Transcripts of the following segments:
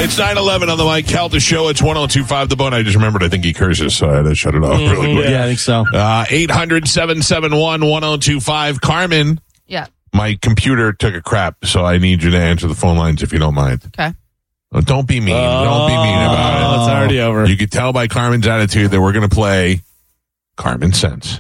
It's 9:11 on the Mike Calta Show. It's 102.5 The Bone. I just remembered, I think he curses, so I had to shut it off really quick. Yeah, I think so. 800-771-1025. Carmen. Yeah. My computer took a crap, so I need you to answer the phone lines if you don't mind. Okay. Oh, don't be mean. Don't be mean about it. It's already over. You could tell by Carmen's attitude that we're going to play Carmen Sense.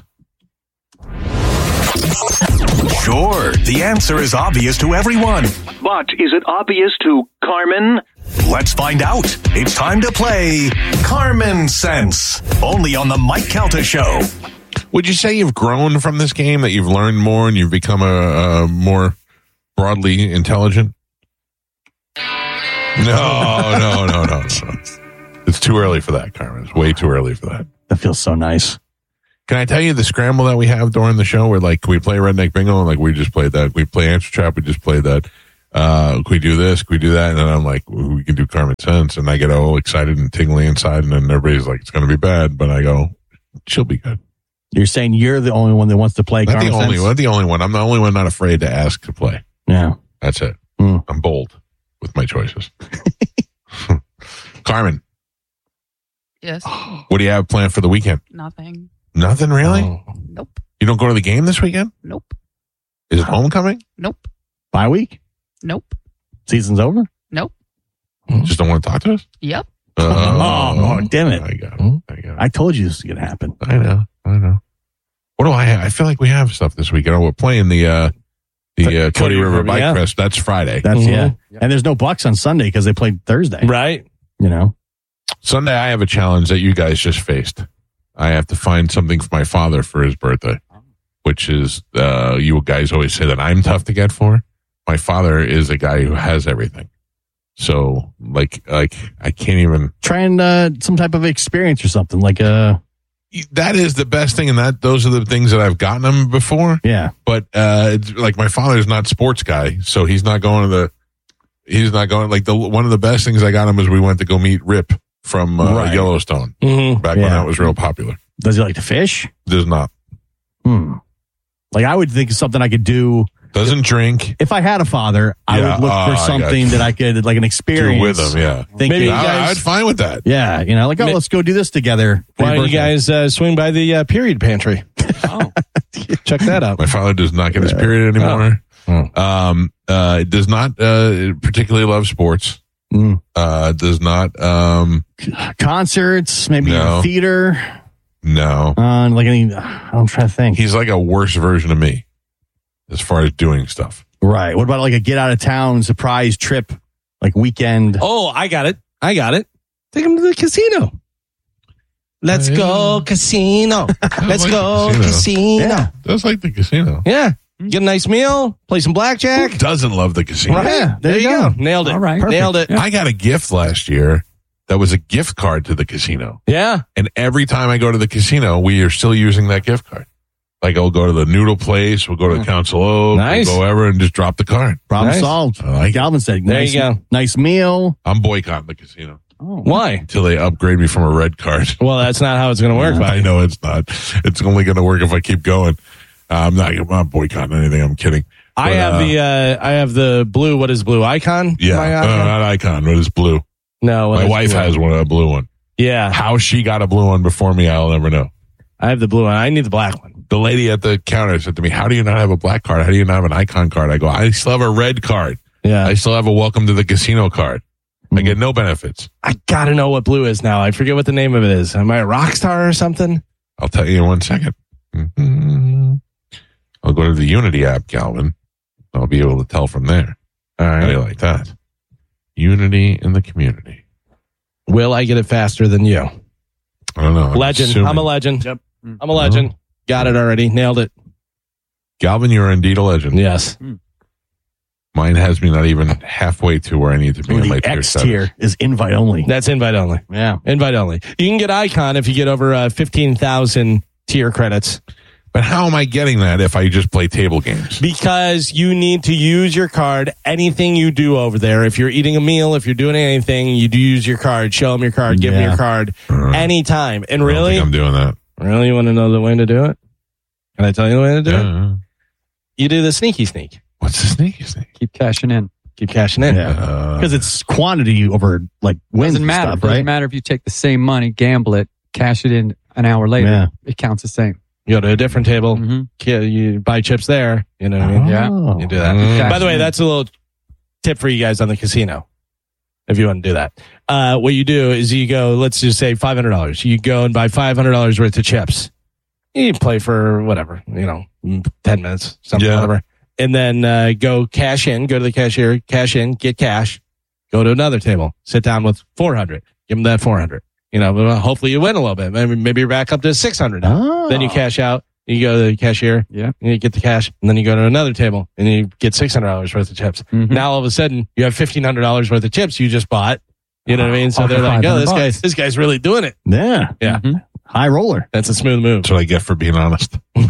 Sure, the answer is obvious to everyone. But is it obvious to Carmen? Let's find out. It's time to play Carmen Sense, only on the Mike Calta Show. Would you say you've grown from this game, that you've learned more and you've become a more broadly intelligent? No. It's too early for that, Carmen. It's way too early for that. That feels so nice. Can I tell you the scramble that we have during the show where, like, we play Redneck Bingo and, like, we just played that. We play Answer Trap, we just played that. Can we do this? Can we do that? And then I'm like, we can do Carmen Sense. And I get all excited and tingly inside. And then everybody's like, it's going to be bad. But I go, she'll be good. You're saying you're the only one that wants to play Not Carmen the only Sense? one. The only one. I'm the only one not afraid to ask to play. Yeah. That's it. I'm bold with my choices. Carmen, Yes. what do you have planned for the weekend? Nothing. Nothing really? Nope. You don't go to the game this weekend? Nope. Is it homecoming? Nope. Bye week? Nope. Season's over? Nope. Just don't want to talk to us? Yep. Oh, damn it. I got it. I told you this was going to happen. I know. What do I have? I feel like we have stuff this weekend. We're playing the Cody River Bike Fest. That's Friday. That's yeah. And there's no Bucks on Sunday because they played Thursday. Right. You know? Sunday, I have a challenge that you guys just faced. I have to find something for my father for his birthday, which is, you guys always say that I'm tough to get for. My father is a guy who has everything. So, like I can't even... Trying some type of experience or something, like a... That is the best thing, and those are the things that I've gotten him before. Yeah. But, it's like, my father's not sports guy, so he's not going, one of the best things I got him was we went to go meet Rip from Yellowstone back when that was real popular. Does he like to fish? Does not. Like, I would think of something I could do. Doesn't drink. If I had a father, I would look for something that I could, like an experience. Do with him, yeah. Maybe I'd fine with that. Yeah, like, let's go do this together. Why don't you guys swing by the period pantry? Check that out. My father does not get his period anymore. Does not particularly love sports. Does not concerts, maybe theater. No. I'm trying to think. He's like a worse version of me as far as doing stuff. Right. What about like a get out of town surprise trip, like weekend? Oh, I got it. Take him to the casino. Let's go casino. Let's go casino. Yeah. Does like the casino. Yeah. Get a nice meal, play some blackjack. Who doesn't love the casino? Right. Yeah, there you go. Nailed it. All right. Nailed it. I got a gift last year that was a gift card to the casino. Yeah. And every time I go to the casino, we are still using that gift card. Like, I'll go to the noodle place, we'll go to Council Oak, nice. We'll go ever and just drop the card. Problem solved. Like Galvin said, there you go. Nice meal. I'm boycotting the casino. Oh. Why? Until they upgrade me from a red card. Well, that's not how it's going to work. I know it's not. It's only going to work if I keep going. I'm not boycotting anything. I'm kidding. But, I have the blue. What is blue? Icon? Yeah, not Icon. What is blue? No, my wife has a blue one. Yeah. How she got a blue one before me, I'll never know. I have the blue one. I need the black one. The lady at the counter said to me, "How do you not have a black card? How do you not have an Icon card?" I go, "I still have a red card. Yeah, I still have a welcome to the casino card. I get no benefits." I gotta know what blue is now. I forget what the name of it is. Am I a rock star or something? I'll tell you in 1 second. I'll go to the Unity app, Calvin. I'll be able to tell from there. All right. How do you like that? Unity in the community. Will I get it faster than you? I don't know. Legend. I'm a legend. Yep. I'm a legend. Got it already. Nailed it. Galvin, you're indeed a legend. Yes. Mine has me not even halfway to where I need to be in my tier X status. tier is invite only. That's invite only. Yeah. Invite only. You can get Icon if you get over 15,000 tier credits. But how am I getting that if I just play table games? Because you need to use your card. Anything you do over there, if you're eating a meal, if you're doing anything, you do use your card. Show them your card. Give them your card anytime. And really, I don't think I'm doing that. Really, you want to know the way to do it? Can I tell you the way to do it? You do the sneaky sneak. What's the sneaky sneak? Keep cashing in. keep cashing in. Because it's quantity over like wins Doesn't and matter. stuff, Doesn't right? matter if you take the same money, gamble it, cash it in an hour later. Yeah. It counts the same. You go to a different table, you buy chips there. You know what I mean? Yeah. You do that. Cash By the way, in. that's a little tip for you guys on the casino. If you want to do that, what you do is you go, let's just say $500. You go and buy $500 worth of chips. You play for whatever, 10 minutes, something, whatever. And then go cash in, go to the cashier, cash in, get cash, go to another table, sit down with 400, give them that 400. Hopefully you win a little bit. Maybe you're back up to 600 now. Then you cash out. You go to the cashier, and you get the cash, and then you go to another table, and you get $600 worth of chips. Now all of a sudden, you have $1,500 worth of chips you just bought. You know what I mean? So All they're for like, "Oh, $500. this guy's really doing it." Yeah. Yeah, High roller. that's a smooth move. That's what I get for being honest. Sitting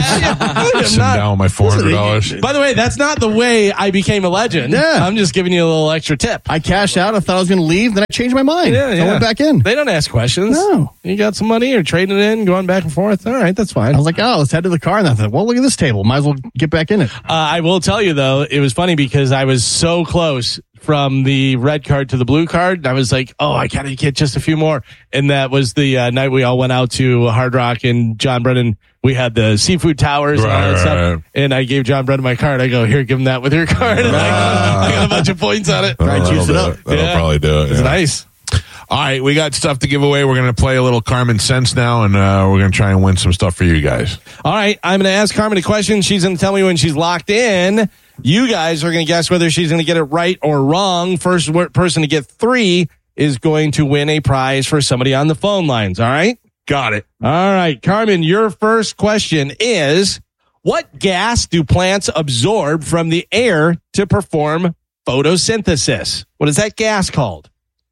down with my $400. By the way, that's not the way I became a legend. Yeah. I'm just giving you a little extra tip. I cashed out. I thought I was going to leave. Then I changed my mind. Yeah, So I went back in. They don't ask questions. No. You got some money or trading it in, going back and forth. All right, that's fine. I was like, oh, let's head to the car. And I thought, well, look at this table. Might as well get back in it. I will tell you though, it was funny because I was so close from the red card to the blue card. I was like, oh, I gotta get just a few more. And that was the night we all went out to Hard Rock and John Brennan. We had the seafood towers and all that stuff. And I gave John Brennan my card. I go, here, give him that with your card. And I got a bunch of points on it. Right, juice it up. That'll probably do it. It's yeah. nice. All right, we got stuff to give away. We're going to play a little Carmen Sense now, and we're going to try and win some stuff for you guys. All right, I'm going to ask Carmen a question. She's going to tell me when she's locked in. You guys are going to guess whether she's going to get it right or wrong. First person to get 3 is going to win a prize for somebody on the phone lines. All right? Got it. All right, Carmen, your first question is, what gas do plants absorb from the air to perform photosynthesis? What is that gas called?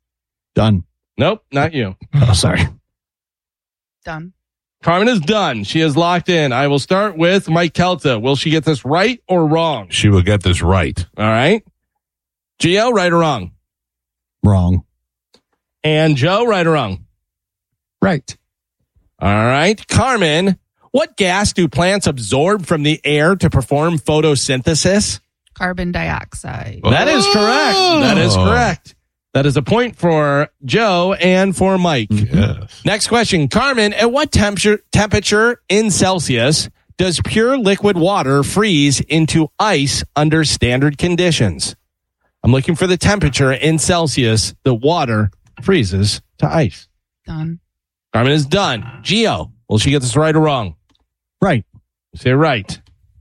Done. Nope, not you. Oh, sorry. Done. Carmen is done. She is locked in. I will start with Mike Kelta. Will she get this right or wrong? She will get this right. All right. Gio, right or wrong? Wrong. And Joe, right or wrong? Right. All right. Carmen, what gas do plants absorb from the air to perform photosynthesis? Carbon dioxide. That is correct. That is correct. That is a point for Joe and for Mike. Yes. Next question. Carmen, at what temperature in Celsius does pure liquid water freeze into ice under standard conditions? I'm looking for the temperature in Celsius the water freezes to ice. Done. Carmen is done. Gio, will she get this right or wrong? Right. Say right.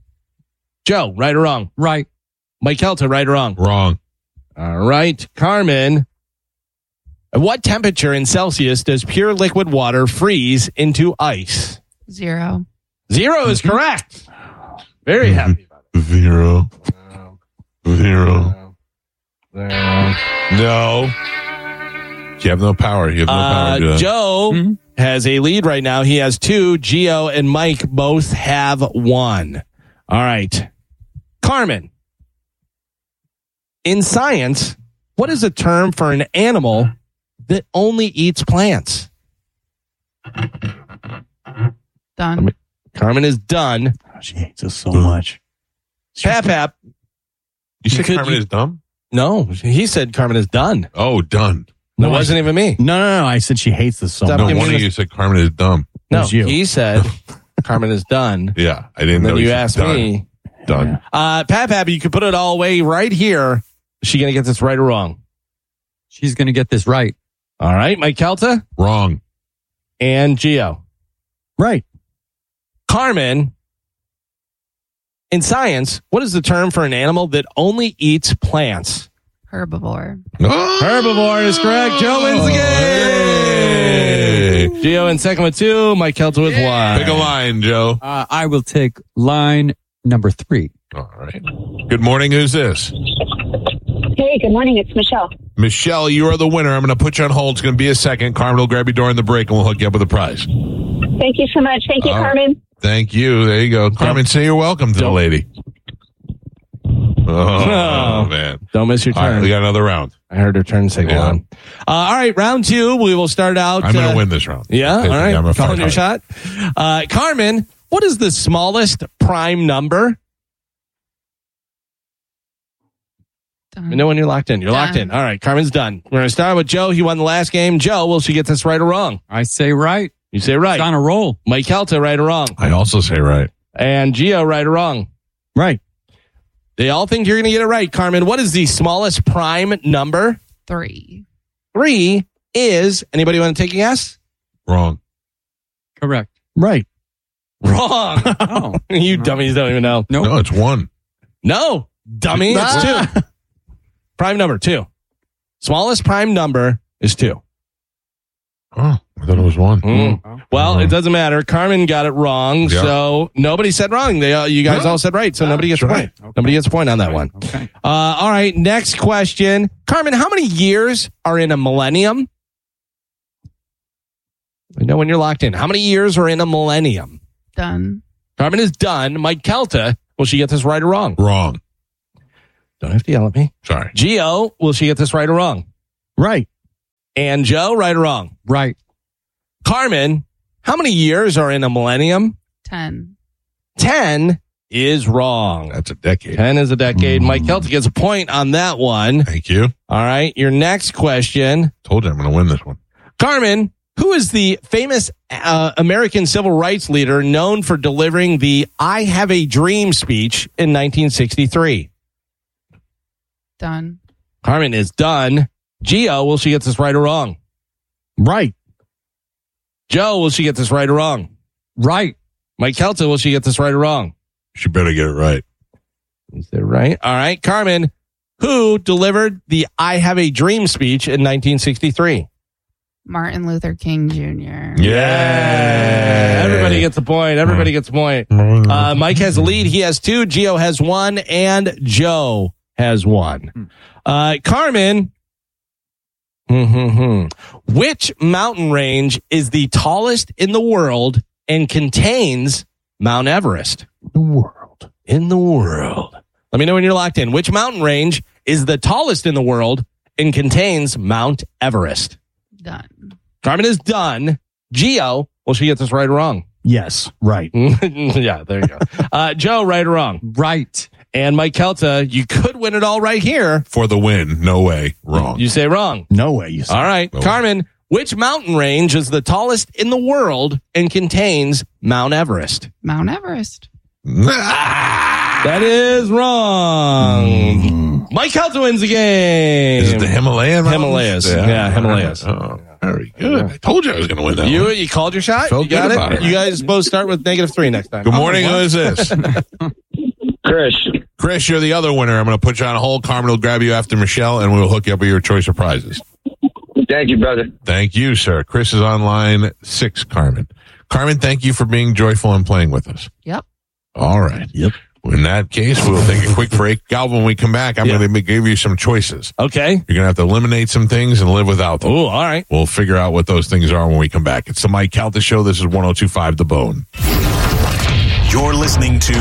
Joe, right or wrong? Right. Mike Kelta, right or wrong? Wrong. All right. Carmen, at what temperature in Celsius does pure liquid water freeze into ice? 0. 0 is correct. Very happy about it. 0. 0. 0. No. You have no power. You have no power to do that. Joe has a lead right now. He has 2. Gio and Mike both have 1. All right. Carmen, in science, what is a term for an animal that only eats plants? Done. Carmen is done. Oh, she hates us so much. Pap. You said could- Carmen is dumb? No, he said Carmen is done. Oh, done. That wasn't even me. No. I said she hates us so Stop No much. giving wonder me you said Carmen is dumb. No, was you. he said Carmen is done. Yeah, I didn't And know then you said asked done. me. Done. Pap, you could put it all away right here. Is she going to get this right or wrong? She's going to get this right. All right, Mike Kelta Wrong. and Gio. Right. Carmen, in science, what is the term for an animal that only eats plants? Herbivore. Oh! Herbivore is correct. Joe wins the game. Hey. Gio in second with 2. Mike Kelta with 1. Pick a line, Joe. I will take line number 3. All right. Good morning. Who's this? Hey, good morning. It's Michelle. Michelle, you are the winner. I'm going to put you on hold. It's going to be a second. Carmen will grab you during the break and we'll hook you up with a prize. Thank you so much. Thank you, All right. Carmen. Thank you. There you go. Carmen, say you're welcome to the lady. Oh, man. Don't miss your All right, turn. we got another round. I heard her turn signal Yeah. on. All right, round 2. We will start out. I'm going to win this round. Yeah, all right. I'm a Calling your shot. Carmen, what is the smallest prime number? Let me know when you're locked in. You're locked in. All right, Carmen's done. We're going to start with Joe. He won the last game. Joe, will she get this right or wrong? I say right. You say right. It's on a roll. Mike Kelta, right or wrong? I also say right. And Gio, right or wrong? Right. They all think you're going to get it right. Carmen, what is the smallest prime number? 3. 3 is, anybody want to take a guess? Wrong. Correct. Right. Wrong. Oh. You dummies don't even know. Nope. No, it's 1. No, dummy, it's 2. Prime number 2. Smallest prime number is 2. Oh, I thought it was 1. Well, it doesn't matter. Carmen got it wrong, Yeah. so nobody said wrong. You guys all said right, so nobody gets a point. Okay. Nobody gets a point on that one. Okay. All right, next question. Carmen, how many years are in a millennium? I know when you're locked in. How many years are in a millennium? Done. Carmen is done. Mike Kelta, will she get this right or wrong? Wrong. Don't have to yell at me. Sorry. Gio, will she get this right or wrong? Right. And Joe, right or wrong? Right. Carmen, how many years are in a millennium? 10. 10 is wrong. That's a decade. 10 is a decade. Mike Kelta gets a point on that one. Thank you. All right. Your next question. Told you I'm going to win this one. Carmen, who is the famous American civil rights leader known for delivering the I Have a Dream speech in 1963? Done. Carmen is done. Gio, will she get this right or wrong? Right. Joe, will she get this right or wrong? Right. Mike Kelta, will she get this right or wrong? She better get it right. Is that right? All right. Carmen, who delivered the I Have a Dream speech in 1963? Martin Luther King Jr. Yeah. Everybody gets a point. Everybody gets a point. Mike has the lead. He has 2. Gio has 1. And Joe has 1. Carmen, which mountain range is the tallest in the world and contains Mount Everest? In the world. Let me know when you're locked in. Which mountain range is the tallest in the world and contains Mount Everest? Done. Carmen is done. Gio, will she get this right or wrong? Yes. Right. Yeah, there you go. Joe, right or wrong? Right. And Mike Kelta, you could win it all right here. For the win. No way. Wrong. You say wrong. No way. You say. All right. No. Carmen, which mountain range is the tallest in the world and contains Mount Everest? Mount Everest. That is wrong. Mike Kelta wins the game. Is it the Himalayan mountains? Himalayas. Yeah, Himalayas. Oh, very good. I told you I was going to win that You one. you called your shot? Felt You got good about it? it. You guys both start with -3 next time. Good morning. Who is this? Chris. Chris, you're the other winner. I'm going to put you on hold. Carmen will grab you after Michelle, and we'll hook you up with your choice of prizes. Thank you, brother. Thank you, sir. Chris is on line 6, Carmen. Carmen, thank you for being joyful and playing with us. Yep. All right. Yep. In that case, we'll take a quick break. Galvin, when we come back, I'm going to give you some choices. Okay. You're going to have to eliminate some things and live without them. Oh, all right. We'll figure out what those things are when we come back. It's the Mike Calta Show. This is 102.5 The Bone. You're listening to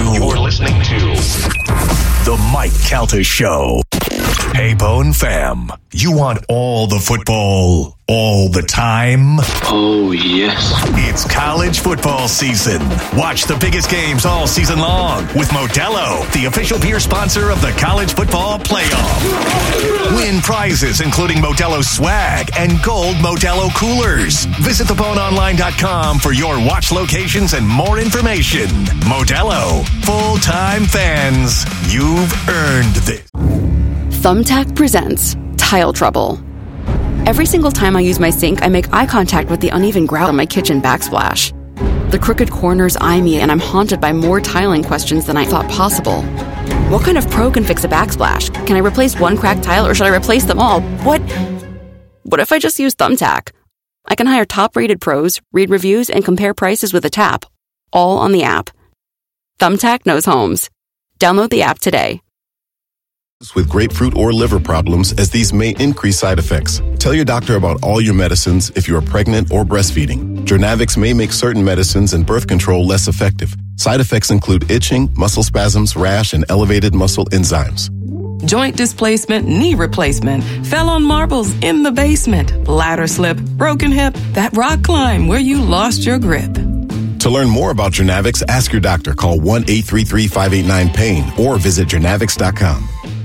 The Mike Calta Show. Hey, Bone fam, you want all the football all the time? Oh, yes. It's college football season. Watch the biggest games all season long with Modelo, the official beer sponsor of the College Football Playoff. Win prizes including Modelo swag and gold Modelo coolers. Visit theboneonline.com for your watch locations and more information. Modelo, full-time fans, you've earned this. Thumbtack presents Tile Trouble. Every single time I use my sink, I make eye contact with the uneven grout on my kitchen backsplash. The crooked corners eye me, and I'm haunted by more tiling questions than I thought possible. What kind of pro can fix a backsplash? Can I replace one cracked tile, or should I replace them all? What if I just use Thumbtack? I can hire top-rated pros, read reviews, and compare prices with a tap, all on the app. Thumbtack knows homes. Download the app today. With grapefruit or liver problems, as these may increase side effects. Tell your doctor about all your medicines if you are pregnant or breastfeeding. Jornavix may make certain medicines and birth control less effective. Side effects include itching, muscle spasms, rash, and elevated muscle enzymes. Joint displacement, knee replacement, fell on marbles in the basement, ladder slip, broken hip, that rock climb where you lost your grip. To learn more about Jornavix, ask your doctor. Call 1-833-589-PAIN or visit jornavix.com.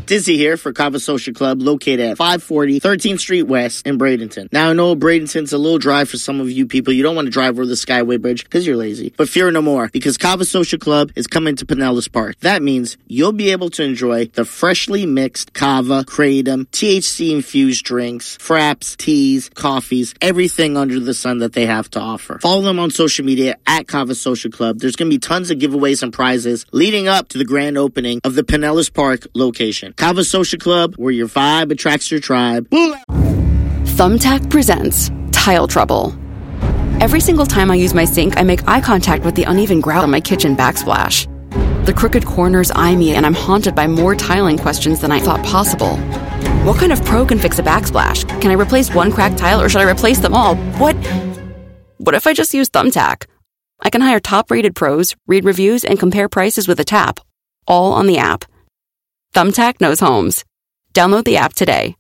Dizzy here for Kava Social Club, located at 540 13th Street West in Bradenton. Now, I know Bradenton's a little dry for some of you people. You don't want to drive over the Skyway Bridge because you're lazy. But fear no more, because Kava Social Club is coming to Pinellas Park. That means you'll be able to enjoy the freshly mixed kava, kratom, THC-infused drinks, fraps, teas, coffees, everything under the sun that they have to offer. Follow them on social media at Kava Social Club. There's going to be tons of giveaways and prizes leading up to the grand opening of the Pinellas Park location. Kava Social Club, where your vibe attracts your tribe. Thumbtack presents Tile Trouble. Every single time I use my sink, I make eye contact with the uneven grout on my kitchen backsplash. The crooked corners eye me, and I'm haunted by more tiling questions than I thought possible. What kind of pro can fix a backsplash? Can I replace one cracked tile, or should I replace them all? What if I just use Thumbtack? I can hire top-rated pros, read reviews, and compare prices with a tap, all on the app. Thumbtack knows homes. Download the app today.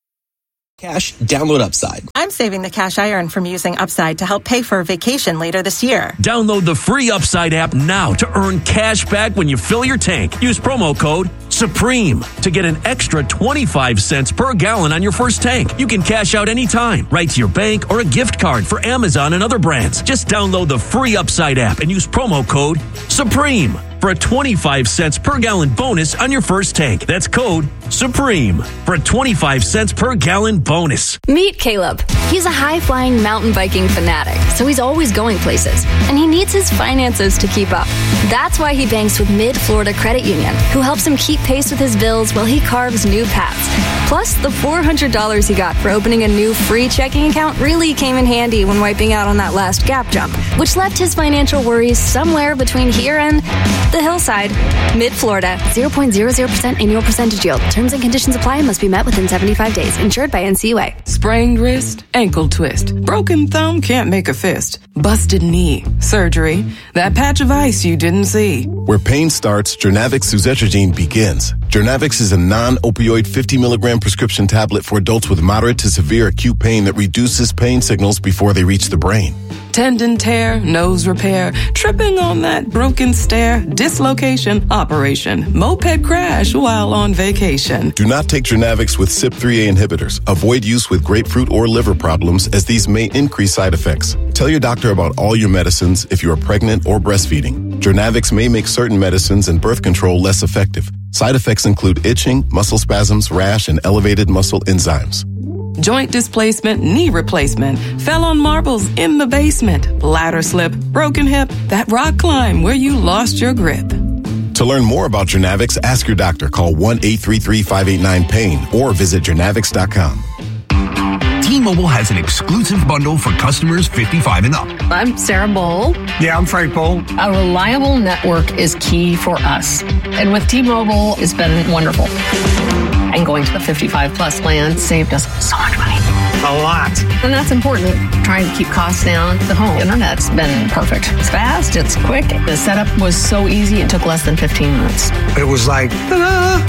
Cash, download Upside. I'm saving the cash I earn from using Upside to help pay for a vacation later this year. Download the free Upside app now to earn cash back when you fill your tank. Use promo code SUPREME to get an extra 25 cents per gallon on your first tank. You can cash out anytime, right to your bank or a gift card for Amazon and other brands. Just download the free Upside app and use promo code SUPREME for a 25 cents per gallon bonus on your first tank. That's code SUPREME for a 25 cents per gallon bonus. Meet Caleb. He's a high-flying mountain biking fanatic, so he's always going places, and he needs his finances to keep up. That's why he banks with Mid-Florida Credit Union, who helps him keep pace with his bills while he carves new paths. Plus, the $400 he got for opening a new free checking account really came in handy when wiping out on that last gap jump, which left his financial worries somewhere between here and the hillside. Mid-Florida, 0.00% annual percentage yield. Terms and conditions apply and must be met within 75 days. Insured by NCUA. Sprained wrist, ankle twist, broken thumb can't make a fist, busted knee, surgery, that patch of ice you didn't see. Where pain starts, Jernavix suzetrigine begins. Jernavix is a non-opioid 50 milligram prescription tablet for adults with moderate to severe acute pain that reduces pain signals before they reach the brain. Tendon tear, nose repair, tripping on that broken stair, dislocation, operation, moped crash while on vacation. Do not take Jernavix with CYP3A inhibitors. Avoid use with grapefruit or liver problems, as these may increase side effects. Tell your doctor about all your medicines if you are pregnant or breastfeeding. Jernavix may make certain medicines and birth control less effective. Side effects include itching, muscle spasms, rash, and elevated muscle enzymes. Joint displacement, knee replacement, fell on marbles in the basement, ladder slip, broken hip, that rock climb where you lost your grip. To learn more about Jernavix, ask your doctor. Call 1-833-589-PAIN or visit Jernavix.com. T-Mobile has an exclusive bundle for customers 55 and up. I'm Sarah Bowl. Yeah, I'm Frank Bowl. A reliable network is key for us. And with T-Mobile, it's been wonderful. And going to the 55 plus plan saved us so much money. A lot. And that's important. Trying to keep costs down. The home internet's been perfect. It's fast, it's quick. The setup was so easy, it took less than 15 minutes. It was like, ta-da!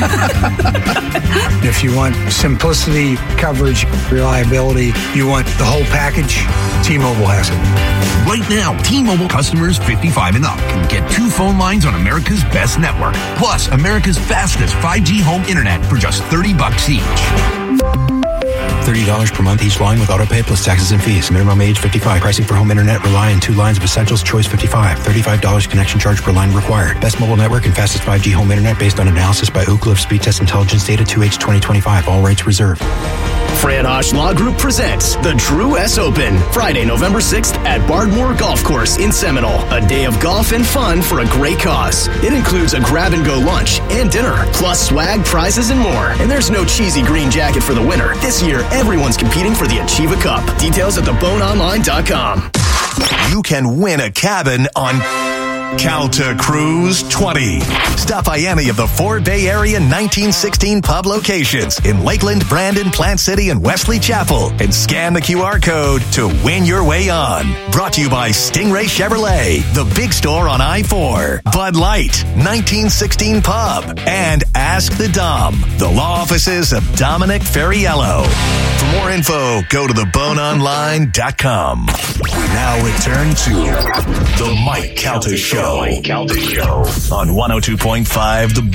If you want simplicity, coverage, reliability, you want the whole package, T-Mobile has it. Right now, T-Mobile customers 55 and up can get 2 phone lines on America's best network, plus America's fastest 5G home internet for just $30 each. $30 per month each line with autopay plus taxes and fees. Minimum age 55. Pricing for home internet rely on 2 lines of Essentials Choice 55. $35 connection charge per line required. Best mobile network and fastest 5G home internet based on analysis by Ookla of Speed Test Intelligence data 2H 2025. All rates reserved. Fran Hosh Law Group presents the Drew S. Open, Friday, November 6th at Bardmore Golf Course in Seminole. A day of golf and fun for a great cause. It includes a grab-and-go lunch and dinner, plus swag, prizes, and more. And there's no cheesy green jacket for the winner. This year, everyone's competing for the Achieva Cup. Details at theboneonline.com. You can win a cabin on Calta Cruise 20. Stop by any of the 4 Bay Area 1916 pub locations in Lakeland, Brandon, Plant City, and Wesley Chapel and scan the QR code to win your way on. Brought to you by Stingray Chevrolet, the big store on I-4, Bud Light, 1916 Pub, and Ask the Dom, the law offices of Dominic Ferriello. For more info, go to theboneonline.com. We now return to the Mike Calta Show. On 102.5 The